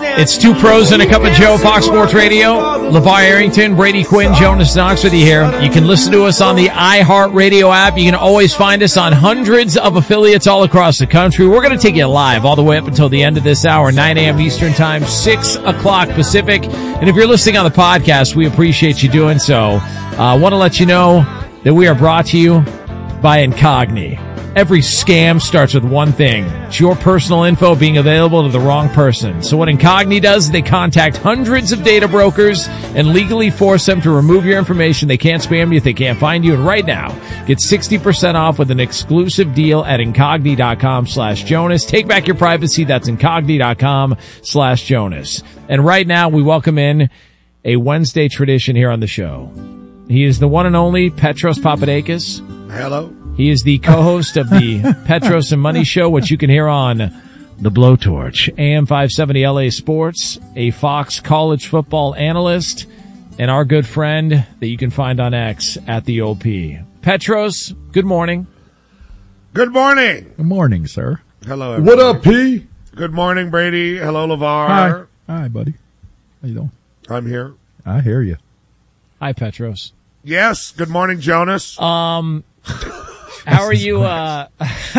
It's Two Pros and a Cup of Joe, Fox Sports Radio. LeVar Arrington, Brady Quinn, Jonas Knox with you here. You can listen to us on the iHeartRadio app. You can always find us on hundreds of affiliates all across the country. We're going to take you live all the way up until the end of this hour, 9 a.m. Eastern Time, 6 o'clock Pacific. And if you're listening on the podcast, we appreciate you doing so. I want to let you know that we are brought to you by Incogni. Every scam starts with one thing. It's your personal info being available to the wrong person. So what Incogni does is they contact hundreds of data brokers and legally force them to remove your information. They can't spam you if they can't find you. And right now, get 60% off with an exclusive deal at Incogni.com/Jonas. Take back your privacy. That's Incogni.com/Jonas. And right now, we welcome in a Wednesday tradition here on the show. He is the one and only Petros Papadakis. Hello. He is the co-host of the Petros and Money Show, which you can hear on The Blowtorch, AM 570 LA Sports, a Fox college football analyst, and our good friend that you can find on X at the OP. Petros, good morning. Good morning. Good morning, sir. Hello, everybody. What up, P? Good morning, Brady. Hello, LeVar. Hi. Hi, buddy. How you doing? I'm here. I hear you. Hi, Petros. Yes. Good morning, Jonas. How are you? How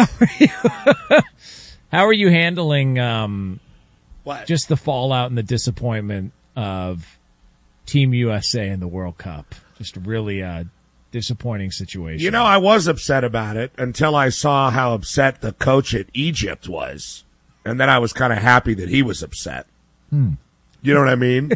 are you handling What? just the fallout and the disappointment of Team USA in the World Cup? Just a really disappointing situation. You know, I was upset about it until I saw how upset the coach at Egypt was, and then I was kind of happy that he was upset. You know what I mean?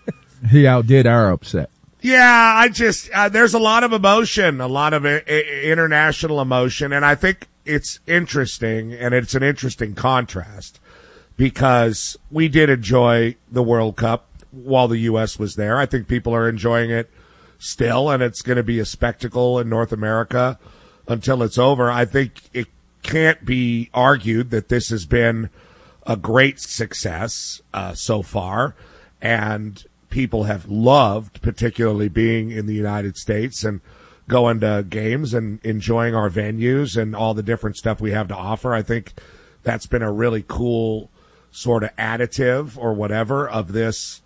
He outdid our upset. Yeah, I just there's a lot of emotion, a lot of international emotion, and I think it's interesting, and it's an interesting contrast because we did enjoy the World Cup while the U.S. was there. I think people are enjoying it still, and it's going to be a spectacle in North America until it's over. I think it can't be argued that this has been a great success so far, and people have loved, particularly being in the United States and going to games and enjoying our venues and all the different stuff we have to offer. I think that's been a really cool sort of additive or whatever of this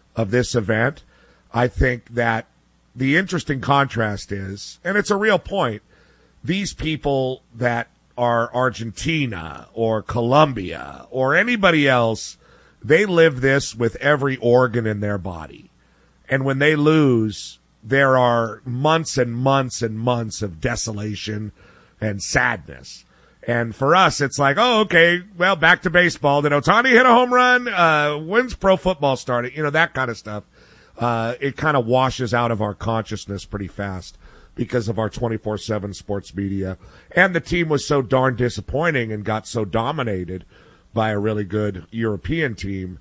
event. I think that the interesting contrast is, and it's a real point, these people that are Argentina or Colombia or anybody else, they live this with every organ in their body. And when they lose, there are months and months and months of desolation and sadness. And for us, it's like, oh, okay, well, back to baseball. Did Ohtani hit a home run? When's pro football starting? You know, that kind of stuff. It kind of washes out of our consciousness pretty fast because of our 24/7 sports media. And the team was so darn disappointing and got so dominated by a really good European team.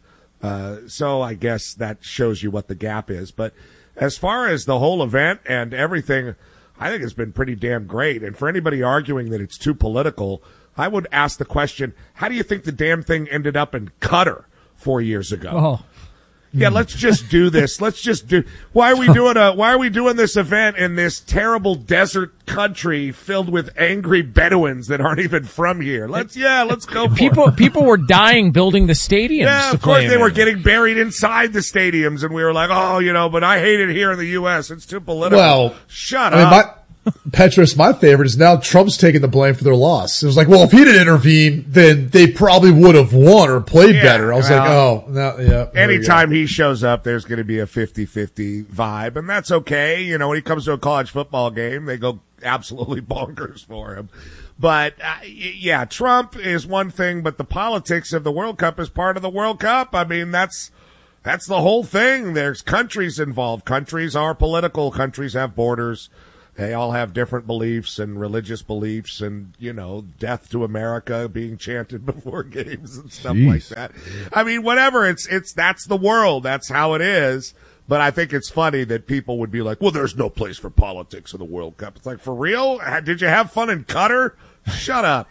So I guess that shows you what the gap is. But as far as the whole event and everything, I think it's been pretty damn great. And for anybody arguing that it's too political, I would ask the question, how do you think the damn thing ended up in Qatar 4 years ago? Oh. Yeah, let's just do this. Why are we doing this event in this terrible desert country filled with angry Bedouins that aren't even from here? Let's go for it. People were dying building the stadiums. Yeah, of course they were getting buried inside the stadiums, and we were like, oh, but I hate it here in the U.S. It's too political. Well, shut up. Petros, my favorite, is now Trump's taking the blame for their loss. It was like, well, if he didn't intervene, then they probably would have won or played better. I was like, oh, no, yeah. Anytime he shows up, there's going to be a 50-50 vibe, and that's okay. When he comes to a college football game, they go absolutely bonkers for him. But, yeah, Trump is one thing, but the politics of the World Cup is part of the World Cup. I mean, that's the whole thing. There's countries involved. Countries are political. Countries have borders. They all have different beliefs and religious beliefs and, death to America being chanted before games and stuff like that. I mean, whatever. That's the world. That's how it is. But I think it's funny that people would be like, well, there's no place for politics in the World Cup. It's like, for real? Did you have fun in Qatar? Shut up.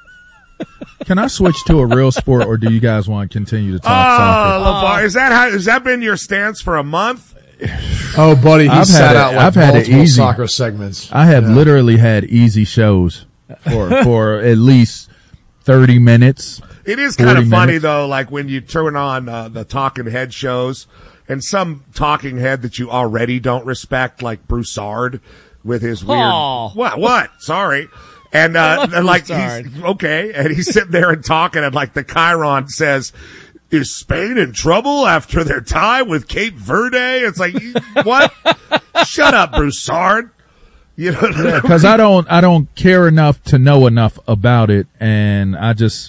Can I switch to a real sport, or do you guys want to continue to talk soccer? LeVar, has that been your stance for a month? Oh, buddy, I've had easy soccer segments. I have literally had easy shows for at least 30 minutes. It is kind of 40 funny, minutes. though, like when you turn on the talking head shows and some talking head that you already don't respect, like Broussard with his weird, what? Sorry. And like, he's, okay. And he's sitting there and talking, and like the Chiron says, is Spain in trouble after their tie with Cape Verde? It's like, what? Shut up, Broussard. You know, because I don't care enough to know enough about it, and I just,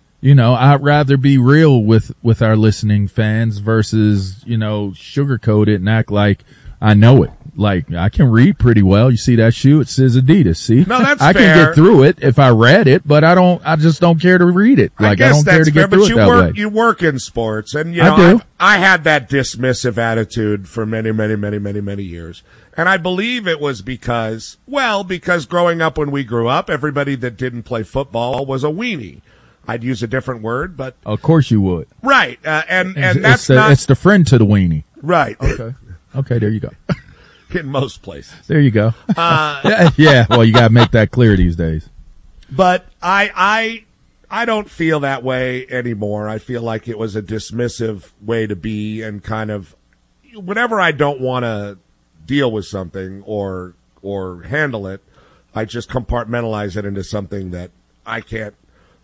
I'd rather be real with our listening fans versus, sugarcoat it and act like I know it. Like, I can read pretty well. You see that shoe? It says Adidas. See? No, that's I fair. can get through it if I read it, but I just don't care to read it. Like, I don't care to get through it that way. You work in sports, and I do. I had that dismissive attitude for many, many, many, many, many years. And I believe it was because growing up when we grew up, everybody that didn't play football was a weenie. I'd use a different word, but Of course you would. right. And It's the friend to the weenie. right. Okay, there you go. In most places. There you go. Yeah, well, you got to make that clear these days. But I don't feel that way anymore. I feel like it was a dismissive way to be, and kind of whenever I don't want to deal with something or handle it, I just compartmentalize it into something that I can't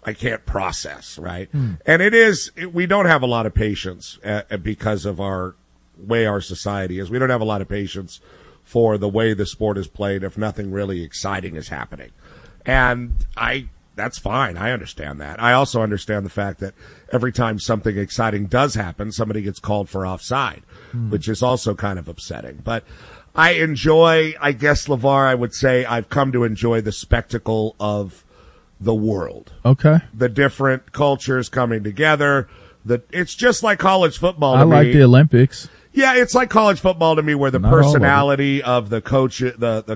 process, right? And we don't have a lot of patience because of our way our society is. We don't have a lot of patience for the way the sport is played if nothing really exciting is happening. And that's fine. I understand that. I also understand the fact that every time something exciting does happen, somebody gets called for offside, which is also kind of upsetting. But I guess, LeVar, I would say I've come to enjoy the spectacle of the world. Okay. The different cultures coming together. It's just like college football to I me. like the Olympics. Yeah, it's like college football to me, where the Not all of it. personality of the coaches,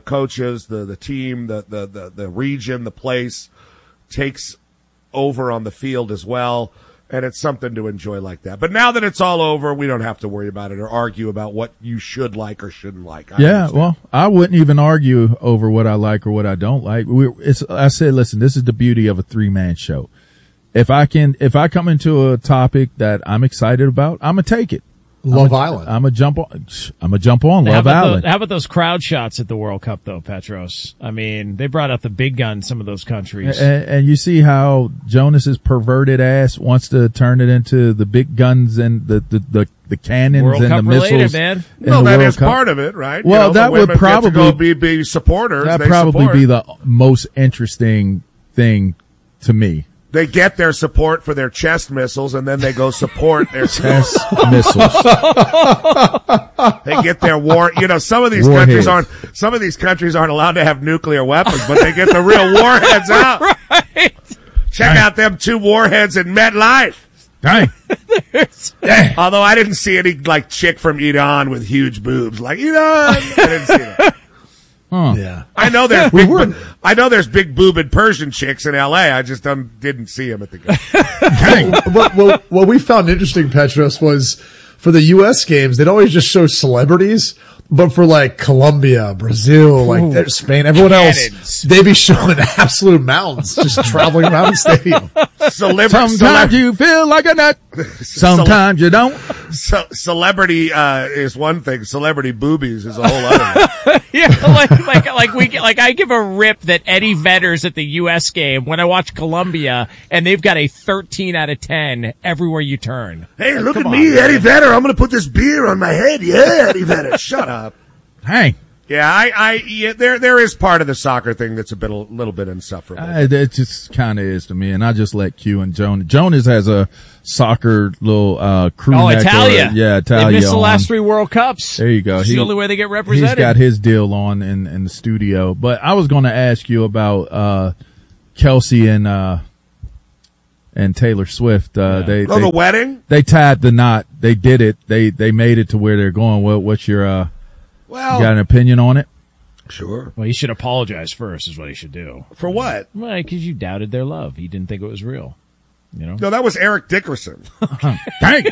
the team, the region, the place takes over on the field as well. And it's something to enjoy like that. But now that it's all over, we don't have to worry about it or argue about what you should like or shouldn't like. Well, I wouldn't even argue over what I like or what I don't like. I said, listen, this is the beauty of a 3-man show. If I come into a topic that I'm excited about, I'm gonna take it. Love Island. I'm gonna jump on Love Island. How about those crowd shots at the World Cup, though, Petros? I mean, they brought out the big guns, some of those countries. And you see how Jonas's perverted ass wants to turn it into the big guns and the cannons World and Cup the missiles. related, man. Well, that is part of it, right? Well, that would probably be supporters. That'd probably be the most interesting thing to me. They get their support for their chest missiles, and then they go support their Chest missiles. They get their war. Some of these Warheads. countries aren't allowed to have nuclear weapons, but they get the real warheads out. Right. Check out them 2 warheads in MetLife. Dang. Although I didn't see any like chick from Iran with huge boobs. Like Iran, I didn't see that. Yeah. I know there's big boobed Persian chicks in L.A. I just didn't see them at the game. What we found interesting, Petros, was for the U.S. games, they'd always just show celebrities. But for like Colombia, Brazil, like Spain, everyone Cannons. else, they be showing absolute mountains just traveling around the stadium. Sometimes you feel like a nut. Sometimes you don't. Celebrity is one thing. Celebrity boobies is a whole other one. Yeah, like I give a rip that Eddie Vedder's at the U.S. game when I watch Colombia, and they've got a 13 out of 10 everywhere you turn. Hey, look at me, Eddie Vedder. I'm going to put this beer on my head. Yeah, Eddie Vedder. Shut up. Hey. Yeah, there is part of the soccer thing that's a little bit insufferable. It just kind of is to me, and I just let Q and Jonas has a soccer little crew neck. Italia. Italia. They missed the on. last 3 World Cups. There you go. It's the only way they get represented. He's got his deal on in the studio. But I was going to ask you about Kelsey and Taylor Swift. The wedding? They tied the knot. They did it. They made it to where they're going. What's your you got an opinion on it? Sure. Well, he should apologize first, is what he should do. For what? Well, because you doubted their love. He didn't think it was real. No, that was Eric Dickerson. Dang.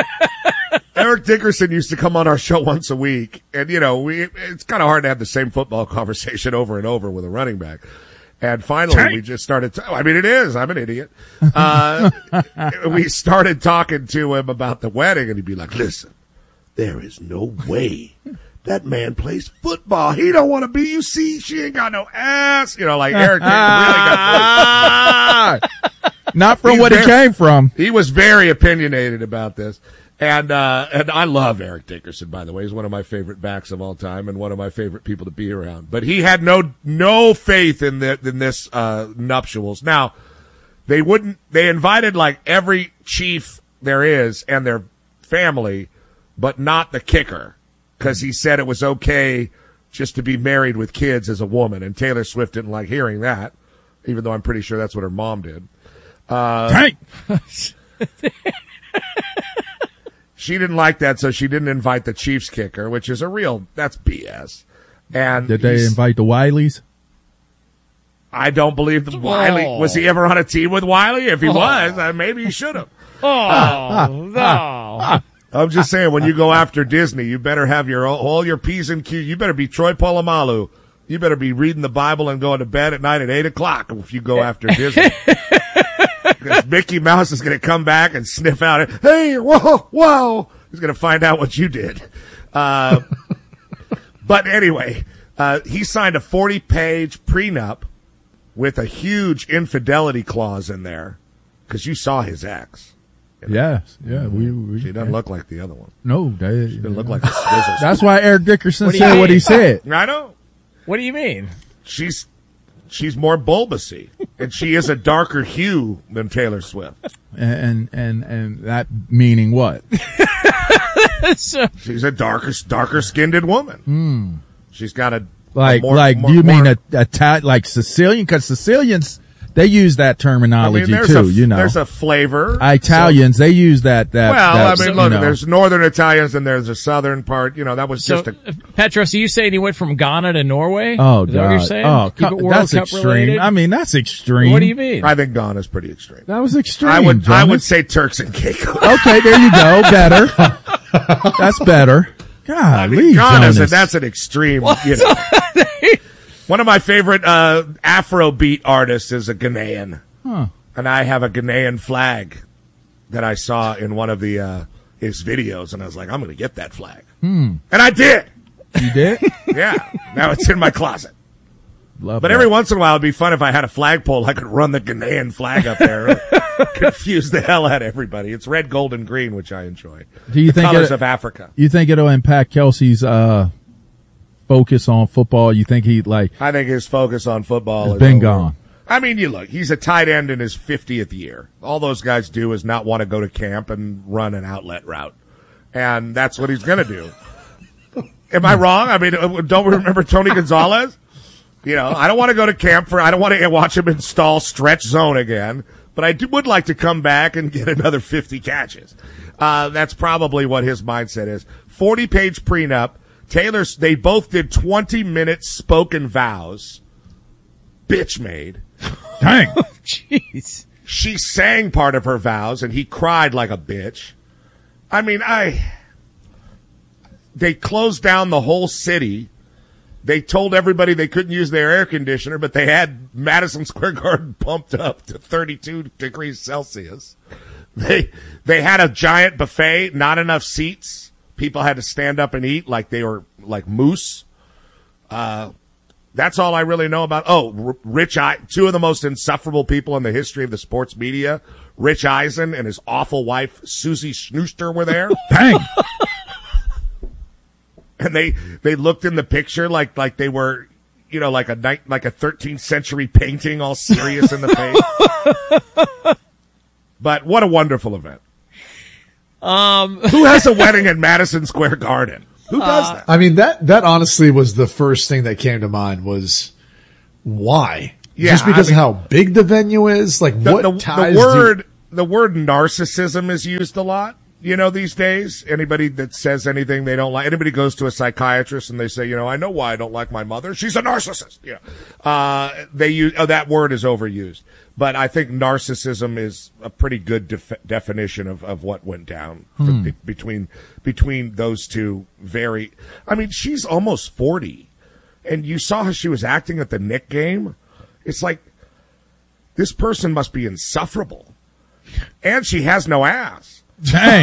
Eric Dickerson used to come on our show once a week, and it's kind of hard to have the same football conversation over and over with a running back. And finally, we just started. It is. I'm an idiot. We started talking to him about the wedding, and he'd be like, "Listen, there is no way that man plays football. He don't want to be. You see, she ain't got no ass. Like Eric really got. Not from what it came from. He was very opinionated about this." And I love Eric Dickerson, by the way. He's one of my favorite backs of all time and one of my favorite people to be around. But he had no faith in this nuptials. Now, they invited like every chief there is and their family, but not the kicker, because he said it was okay just to be married with kids as a woman. And Taylor Swift didn't like hearing that, even though I'm pretty sure that's what her mom did. She didn't like that, so she didn't invite the Chiefs kicker, which is that's BS. And did they invite the Wileys? I don't believe the Wiley. Was he ever on a team with Wiley? If he was, maybe he should have. No. I'm just saying, when you go after Disney, you better have all your P's and Q's. You better be Troy Polamalu. You better be reading the Bible and going to bed at night at 8:00 if you go after Disney. Because Mickey Mouse is going to come back and sniff out it. Hey, whoa. He's going to find out what you did. But anyway, he signed a 40-page prenup with a huge infidelity clause in there, because you saw his ex. Yes. Yeah. She doesn't look like the other one. No. She doesn't look like the Swizzles. That's why Eric Dickerson said what he said. I know. What do you mean? She's more bulbousy, and she is a darker hue than Taylor Swift. And that meaning what? She's a darker skinned woman. She's got a like Sicilian? Because Sicilians, they use that terminology too. There's a flavor. Italians, they use that. There's northern Italians and there's a southern part. That was just Petros, are you saying he went from Ghana to Norway? Oh, is that what you're saying? Oh, that's extreme. Related? That's extreme. What do you mean? I think Ghana's pretty extreme. That was extreme. I would say Turks and Caicos. Okay, there you go. Better. That's better. God, that's an extreme. One of my favorite Afrobeat artists is a Ghanaian, and I have a Ghanaian flag that I saw in one of the his videos, and I was like, I'm going to get that flag, and I did. You did? Yeah. Now it's in my closet. Love but that. every once in a while, it'd be fun if I had a flagpole. I could run the Ghanaian flag up there, confuse the hell out of everybody. It's red, gold, and green, which I enjoy. Do you think colors of Africa? You think it'll impact Kelsey's focus on football? You think I think his focus on football has been gone. You look, he's a tight end in his 50th year. All those guys do is not want to go to camp and run an outlet route. And that's what he's going to do. Am I wrong? Don't we remember Tony Gonzalez? I don't want to go to camp I don't want to watch him install stretch zone again, but I would like to come back and get another 50 catches. That's probably what his mindset is. 40-page prenup. They both did 20-minute spoken vows. Bitch made. Dang. Jeez. She sang part of her vows, and he cried like a bitch. They closed down the whole city. They told everybody they couldn't use their air conditioner, but they had Madison Square Garden pumped up to 32 degrees Celsius. They had a giant buffet, not enough seats. People had to stand up and eat like they were like moose. That's all I really know about. Two of the most insufferable people in the history of the sports media, Rich Eisen and his awful wife, Susie Schnooster, were there. Dang. And they looked in the picture like they were, like a 13th century painting, all serious in the face. But what a wonderful event. Who has a wedding at Madison Square Garden? Who does that? That honestly was the first thing that came to mind was why? Yeah, just because of how big the venue is? Like what ties the word narcissism is used a lot. These days, anybody that says anything they don't like, anybody goes to a psychiatrist and they say, I know why I don't like my mother. She's a narcissist. They use, that word is overused. But I think narcissism is a pretty good definition of what went down between those two. She's almost 40, and you saw how she was acting at the Knick game. It's like, this person must be insufferable. And she has no ass. Dang.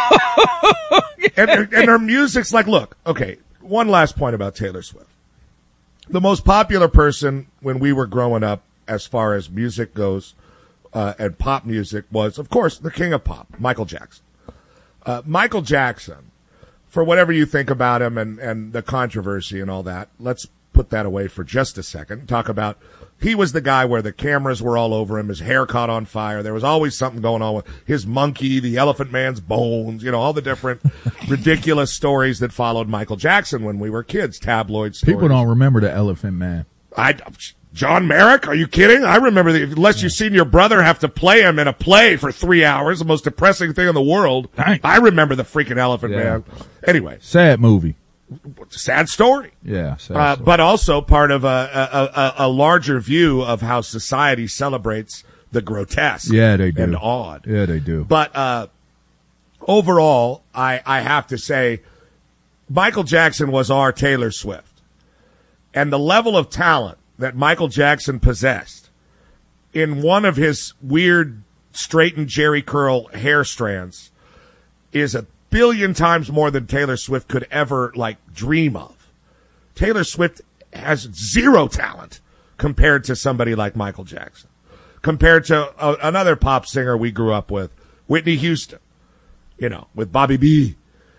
And her music's like, look, okay, one last point about Taylor Swift. The most popular person when we were growing up, as far as music goes, and pop music, was, of course, the king of pop, Michael Jackson. Michael Jackson, for whatever you think about him and the controversy and all that, let's put that away for just a second. Talk about, he was the guy where the cameras were all over him, his hair caught on fire. There was always something going on with his monkey, the Elephant Man's bones, all the different ridiculous stories that followed Michael Jackson when we were kids, tabloid stories. People don't remember the Elephant Man. John Merrick? Are you kidding? I remember unless you've seen your brother have to play him in a play for 3 hours, the most depressing thing in the world. Dang. I remember the freaking Elephant Man. Anyway. Sad movie. Sad story. Yeah. Sad story. But also part of a larger view of how society celebrates the grotesque. Yeah, they do. And odd. Yeah, they do. But, overall, I have to say, Michael Jackson was our Taylor Swift. And the level of talent that Michael Jackson possessed in one of his weird straightened Jerry curl hair strands is 1 billion times more than Taylor Swift could ever dream of. Taylor Swift has zero talent compared to somebody like Michael Jackson, compared to another pop singer we grew up with, Whitney Houston, with Bobby B.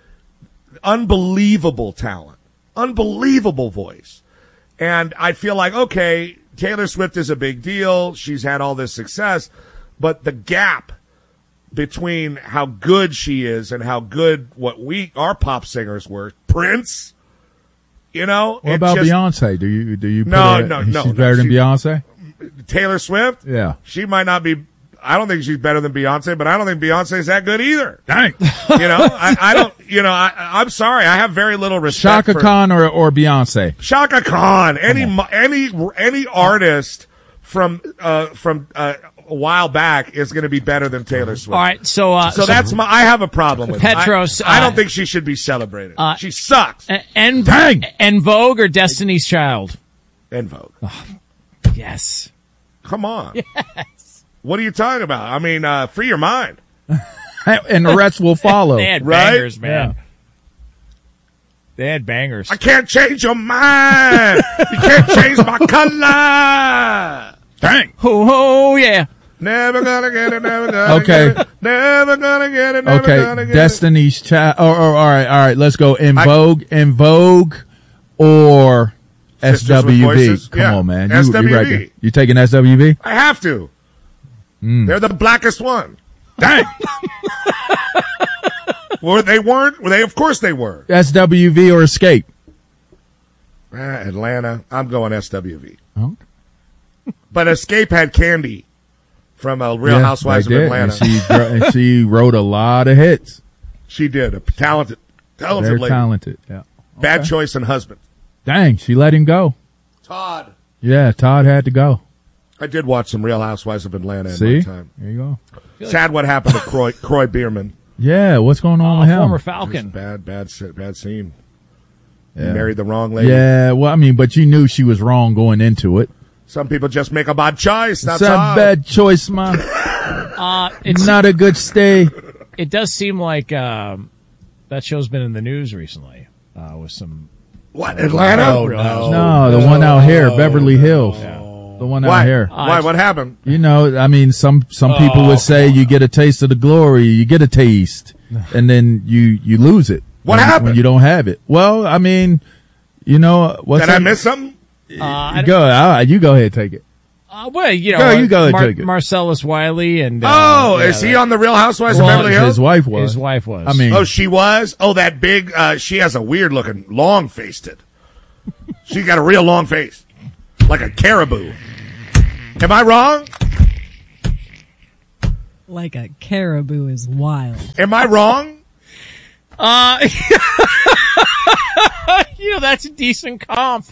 Unbelievable talent, unbelievable voice. And I feel like, okay, Taylor Swift is a big deal. She's had all this success, but the gap between how good she is and how good our pop singers were, Prince, What about Beyonce? Do you? No. She's better than Beyonce. Taylor Swift? Yeah. She might not be. I don't think she's better than Beyonce, but I don't think Beyonce's that good either. Dang. I don't. I'm sorry. I have very little respect Shaka Khan or Beyonce. Shaka Khan. Any artist from a while back is going to be better than Taylor Swift. All right, so that's I have a problem with Petros. I don't think she should be celebrated. She sucks. En Vogue or Destiny's Child? En Vogue. Oh, yes. Come on. Yes. What are you talking about? I mean, free your mind. And the rest will follow. They had right? bangers, man. Yeah. They had bangers. I can't change your mind. You can't change my color. Dang. Oh, yeah. Never gonna get it, never gonna Okay. get it. Never gonna get it, never gonna get Destiny's Child. All right. Let's go. En Vogue or Sisters with SWV. Voices? Come Yeah. on, man. SWV. You right there. You taking SWV? it. I have to. They're the blackest one. Dang. They weren't? Of course they were. SWV or Escape? Atlanta. I'm going SWV. Oh. But Escape had Candy from Real Housewives of Atlanta. And she wrote a lot of hits. She did. A talented Very lady. talented. Yeah. Bad choice in husband. Dang, she let him go. Todd. Yeah, Todd had to go. I did watch some Real Housewives of Atlanta in See? my time. There you go. Sad what happened to Croy Bierman. Yeah, what's going on with him? Former Falcon. Bad scene. Yeah. He married the wrong lady. Yeah, well, I mean, but you knew she was wrong going into it. Some people just make a bad choice. That's It's a all. bad choice, man. It's Not a good stay. It does seem like that show's been in the news recently with some. What, Atlanta? No, the one out here, Beverly Hills. The one out here. Why? What happened? You know, I mean, some people would say you get a taste of the glory, you get a taste, and then you lose it. What happened? When you don't have it? Well, I mean, you know, Did I miss something? You go ahead, and take it. Well, you know, Go, you go ahead, take it. Marcellus Wiley and is he on the Real Housewives of Beverly Hills? His wife was. His wife was. I mean, Oh, she was? Oh, that big, she has a weird looking, long-faced. She got a real long face. Like a caribou. Am I wrong? Like a caribou is wild. Am I wrong? you know, that's a decent comp.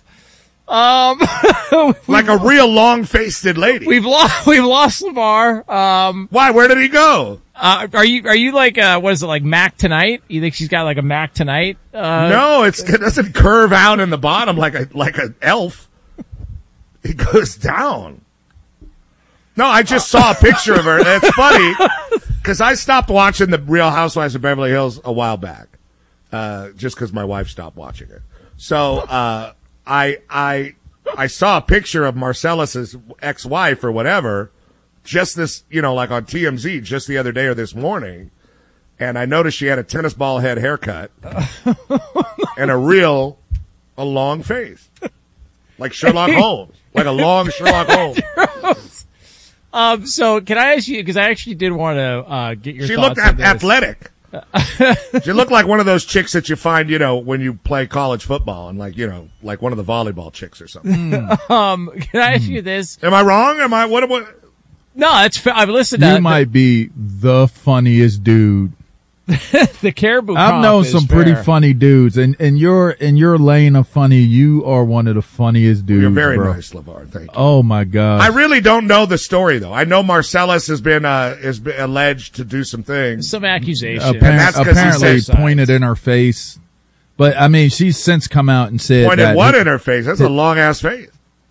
Like a real long-faced lady. We've lost LeVar. Why? Where did he go? Are you like, what is it, like Mac Tonight? You think she's got like a Mac Tonight? No, it doesn't curve out in the bottom like a elf. It goes down. No, I just saw a picture of her. And it's funny because I stopped watching the Real Housewives of Beverly Hills a while back, just because my wife stopped watching it. So I saw a picture of Marcellus's ex-wife or whatever, just this, like on TMZ, just the other day or this morning, and I noticed she had a tennis ball head haircut and a long face, like Sherlock Holmes, like a long Sherlock Holmes. So can I ask you, because I actually did want to get your thoughts on this. She looked athletic. She looked like one of those chicks that you find, when you play college football and like one of the volleyball chicks or something. Can I ask you this? Am I wrong? Am I, what? No, that's, I've listened to You might be the funniest dude. the Caribou. I've known some pretty funny dudes, and in your lane of funny, you are one of the funniest dudes. You're very bro. nice, LeVar. Thank you. Oh my God! I really don't know the story though. I know Marcellus has been alleged to do some things, some accusations. Apparently pointed in her face, but I mean, she's since come out and said pointed what in her face? That's a long ass face.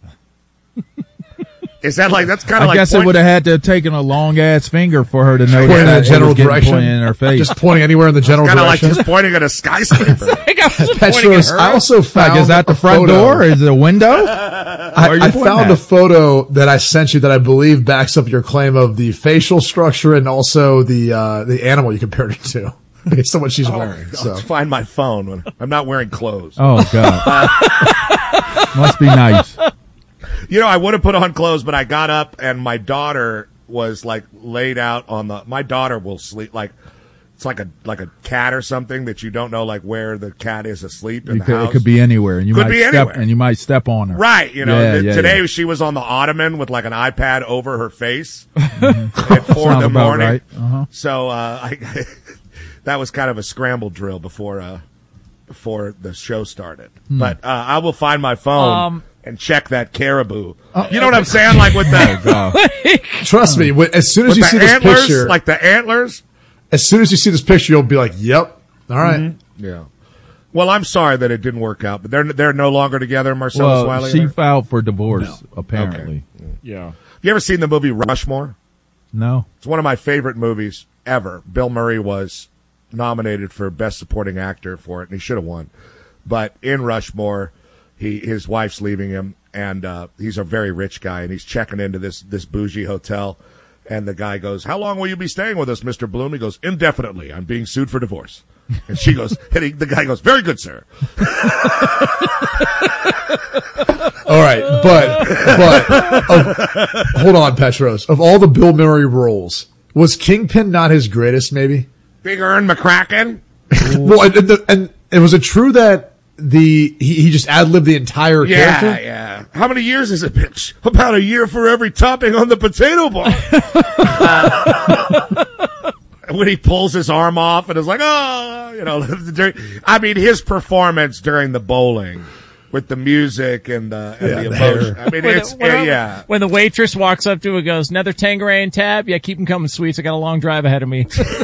Is that that's kind of like? I guess it would have had to have taken a long ass finger for her to know pointing that in the general direction, pointing in her face. Just pointing anywhere in the general direction. Kind of like just pointing at a skyscraper. Petros, I also found is that the front door? Is it a window? I found a photo that I sent you that I believe backs up your claim of the facial structure and also the animal you compared it to, based on what she's wearing. So let's find my phone when I'm not wearing clothes. Oh God, must be nice. I would have put on clothes, but I got up and my daughter was laid out on my daughter will sleep it's like a cat or something that you don't know where the cat is asleep in the house. It could be anywhere, and you might step on her. Right, today she was on the ottoman with an iPad over her face at 4 in the morning. Right. Uh-huh. So that was kind of a scramble drill before the show started. But I will find my phone and check that Caribou. You know what I'm saying? With the trust me, as soon as you see this antlers, picture, the antlers. As soon as you see this picture, you'll be like, "Yep, all right." Mm-hmm. Yeah. Well, I'm sorry that it didn't work out, but they're no longer together. Marcellus Wiley. She filed for divorce. Apparently. Okay. Yeah. You ever seen the movie Rushmore? No. It's one of my favorite movies ever. Bill Murray was nominated for Best Supporting Actor for it, and he should have won. But in Rushmore, his wife's leaving him, and he's a very rich guy, and he's checking into this bougie hotel, and the guy goes, "How long will you be staying with us, Mr. Bloom?" He goes, "Indefinitely. I'm being sued for divorce." And she goes, the guy goes, "Very good, sir." All right, but hold on, Petros. Of all the Bill Murray roles, was Kingpin not his greatest? Maybe Big Earn McCracken. Well, and was it true that he just ad-libbed the entire character? Yeah. How many years has it been? About a year for every topping on the potato bar. When he pulls his arm off and is like, I mean, his performance during the bowling with the music and the emotion. I mean, when the waitress walks up to him and goes, "Another Tanqueray and tab? Yeah, keep them coming, sweets. I got a long drive ahead of me."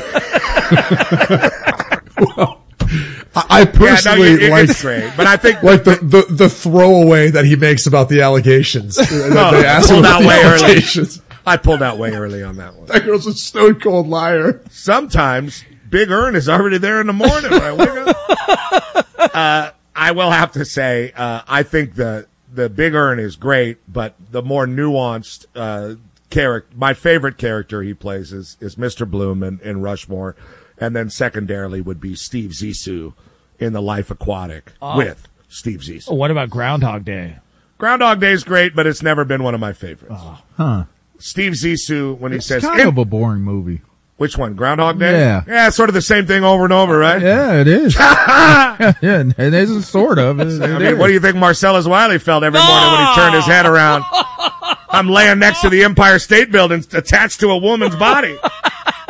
Well, I personally like, great, but I think the throwaway that he makes about the allegations. I pulled out way early on that one. That girl's a stone cold liar. Sometimes Big Earn is already there in the morning when I wake up. I will have to say, I think the Big Earn is great, but the more nuanced character, my favorite character he plays is Mr. Bloom in Rushmore. And then secondarily would be Steve Zissou in The Life Aquatic with Steve Zissou. What about Groundhog Day? Groundhog Day is great, but it's never been one of my favorites. Steve Zissou, when he says... It's kind of a boring movie. Which one? Groundhog Day? Yeah. Yeah, it's sort of the same thing over and over, right? Yeah, it is. Yeah, it is sort of. What do you think Marcellus Wiley felt every morning when he turned his head around? I'm laying next to the Empire State Building attached to a woman's body.